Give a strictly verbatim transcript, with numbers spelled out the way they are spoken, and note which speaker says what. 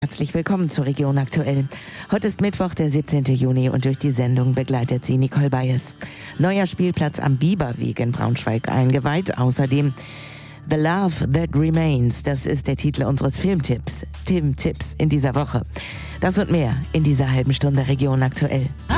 Speaker 1: Herzlich willkommen zur Region Aktuell. Heute ist Mittwoch, der siebzehnten Juni und durch die Sendung begleitet sie Nicole Bayes. Neuer Spielplatz am Biberweg in Braunschweig eingeweiht. Außerdem The Love That Remains, das ist der Titel unseres Filmtipps, Filmtipps in dieser Woche. Das und mehr in dieser halben Stunde Region Aktuell.